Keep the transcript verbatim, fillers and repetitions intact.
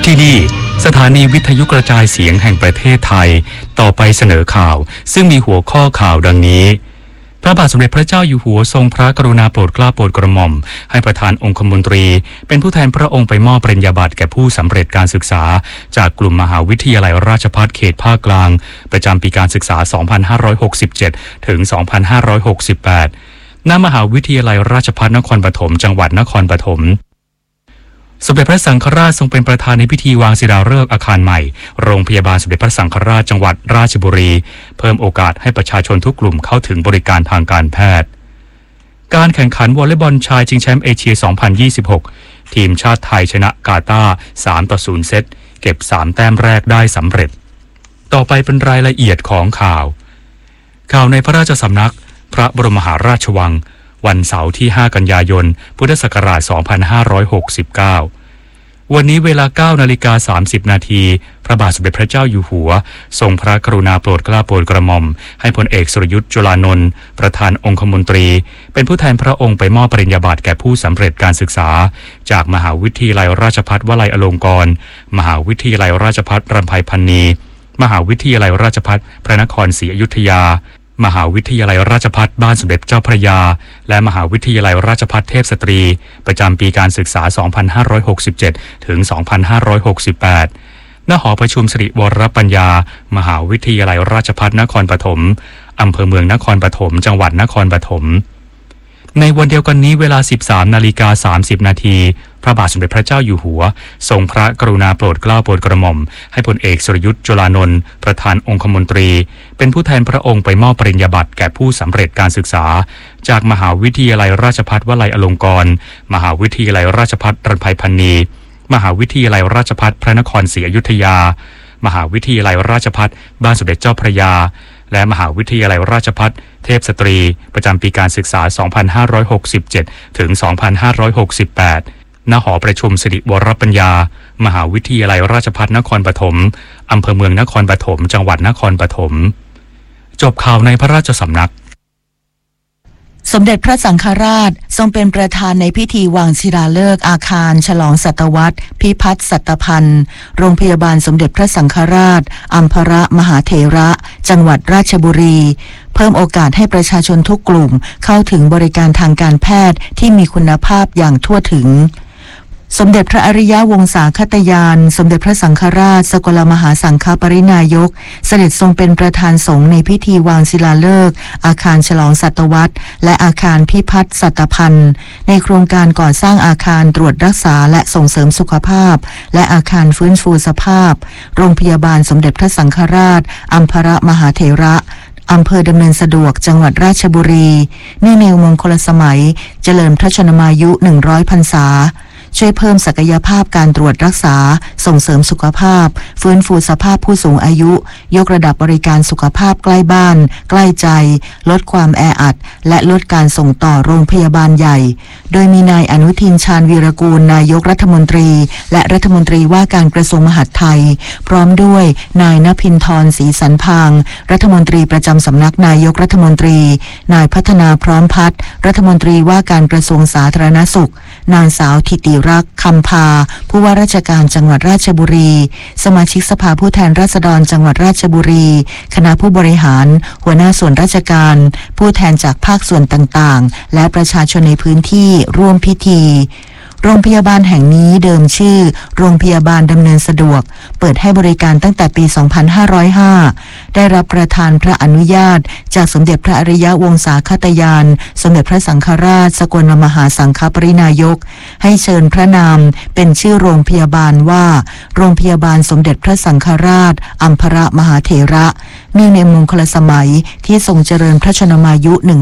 ที่นี่สถานีวิทยุกระจายเสียงแห่งประเทศไทยต่อไปเสนอข่าวซึ่งมีหัวข้อข่าวดังนี้พระบาทสมเด็จพระเจ้าอยู่หัวทรงพระกรุณาโปรดเกล้าโปรดกระหม่อมให้ประธานองคมนตรีเป็นผู้แทนพระองค์ไปมอบปริญญาบัตรแก่ผู้สำเร็จการศึกษาจากกลุ่มมหาวิทยาลัยราชภัฏเขตภาคกลางประจำปีการศึกษา สองพันห้าร้อยหกสิบเจ็ด ถึง สองพันห้าร้อยหกสิบแปด ณ มหาวิทยาลัยราชภัฏนครปฐมจังหวัดนครปฐมสมเด็จพระสังฆราชทรงเป็นประธานในพิธีวางศิลาฤกษ์อาคารใหม่โรงพยาบาลสมเด็จพระสังฆราชจังหวัดราชบุรีเพิ่มโอกาสให้ประชาชนทุกกลุ่มเข้าถึงบริการทางการแพทย์การแข่งขันวอลเลย์บอลชายชิงแชมป์เอเชีย สองพันยี่สิบหก ทีมชาติไทยชนะกาตาร์ สามต่อศูนย์ เซตเก็บสามแต้มแรกได้สำเร็จต่อไปเป็นรายละเอียดของข่าวข่าวในพระราชสำนักพระบรมมหาราชวังวันเสาร์ที่ ห้า กันยายน พุทธศักราช สองพันห้าร้อยหกสิบเก้า วันนี้เวลา เก้านาฬิกาสามสิบ นาทีพระบาทสมเด็จพระเจ้าอยู่หัวทรงพระกรุณาโปรดเกล้าโปรดกระหม่อมให้พลเอกสุรยุทธ์จุลานนท์ประธานองคมนตรีเป็นผู้แทนพระองค์ไปมอบปริญญาบัตรแก่ผู้สำเร็จการศึกษาจากมหาวิทยาลัยราชภัฏวลัยอลงกรณ์มหาวิทยาลัยราชภัฏรำไพพรรณีมหาวิทยาลัยราชภัฏพระนครศรีอยุธยามหาวิทยาลัยราชภัฏบ้านสมเด็จเจ้าพระยาและมหาวิทยาลัยราชภัฏเทพสตรีประจำปีการศึกษา สองพันห้าร้อยหกสิบเจ็ด ถึง สองพันห้าร้อยหกสิบแปด ณ หอประชุมสิริวรปัญญามหาวิทยาลัยราชภัฏนครปฐมอำเภอเมืองนครปฐมจังหวัดนครปฐมในวันเดียวกันนี้เวลา สิบสามนาฬิกาสามสิบ นาทีพระบาทสมเด็จพระเจ้าอยู่หัวทรงพระกรุณาโปรดเกล้าโปรดกระหม่อมให้พลเอกสุรยุทธ์จุลานนท์ประธานองคมนตรีเป็นผู้แทนพระองค์ไปมอบปริญญาบัตรแก่ผู้สำเร็จการศึกษาจากมหาวิทยาลัยราชภัฏวลัยอลงกรณ์มหาวิทยาลัยราชภัฏรำไพพรรณีมหาวิทยาลัยราชภัฏพระนครศรีอยุธยามหาวิทยาลัยราชภัฏบ้านสมเด็จเจ้าพระยาและมหาวิทยาลัยราชภัฏเทพสตรีประจำปีการศึกษา สองพันห้าร้อยหกสิบเจ็ด ถึง สองพันห้าร้อยหกสิบแปด ณ หอประชุมสิริวรปัญญามหาวิทยาลัยราชภัฏนครปฐมอำเภอเมืองนครปฐมจังหวัดนครปฐมจบข่าวในพระราชสำนักสมเด็จพระสังฆราชทรงเป็นประธานในพิธีวางศิลาฤกษ์อาคารฉลองศตวรรษพิพัฒน์สัตพันธ์โรงพยาบาลสมเด็จพระสังฆราชอัมพรมหาเถระจังหวัดราชบุรีเพิ่มโอกาสให้ประชาชนทุกกลุ่มเข้าถึงบริการทางการแพทย์ที่มีคุณภาพอย่างทั่วถึงสมเด็จพระอริยวงศาคตยานสมเด็จพระสังฆราชสกลมหาสังฆปรินายกเสด็จทรงเป็นประธานสงฆ์ในพิธีวางศิลาฤกษ์อาคารฉลองศตวรรษและอาคารพิพัฒน์สัตพันธ์ในโครงการก่อสร้างอาคารตรวจรักษาและส่งเสริมสุขภาพและอาคารฟื้นฟูสภาพโรงพยาบาลสมเด็จพระสังฆราชอัมพรมหาเถระอำเภอดำเนินสะดวกจังหวัดราชบุรีเนื่องในมงคลสมัยเจริญพระชนมายุหนึ่งร้อยพรรษาช่วยเพิ่มศักยภาพการตรวจรักษาส่งเสริมสุขภาพฟื้นฟูสภาพผู้สูงอายุยกระดับบริการสุขภาพใกล้บ้านใกล้ใจลดความแออัดและลดการส่งต่อโรงพยาบาลใหญ่โดยมีนายอนุทินชาญวีรกูลนายกรัฐมนตรีและรัฐมนตรีว่าการกระทรวงมหาดไทยพร้อมด้วยนายณภินทรศรีสันพางรัฐมนตรีประจำสำนักนายกรัฐมนตรีนายพัฒนาพร้อมพัฒน์รัฐมนตรีว่าการกระทรวงสาธารณสุขนางสาวธิติรักษ์คำพาผู้ว่าราชการจังหวัดราชบุรีสมาชิกสภาผู้แทนราษฎรจังหวัดราชบุรีคณะผู้บริหารหัวหน้าส่วนราชการผู้แทนจากภาคส่วนต่างๆและประชาชนในพื้นที่ร่วมพิธีโรงพยาบาลแห่งนี้เดิมชื่อโรงพยาบาลดำเนินสะดวกเปิดให้บริการตั้งแต่ปี สองพันห้าร้อยห้า ได้รับประทานพระอนุญาตจากสมเด็จพระอริยวงศาคตยานสมเด็จพระสังฆราชสกลมหาสังฆปรินายกให้เชิญพระนามเป็นชื่อโรงพยาบาลว่าโรงพยาบาลสมเด็จพระสังฆราชอัมพรมหาเถระเนื่องในมงคลสมัยที่ทรงเจริญพระชนมายุหนึ่ง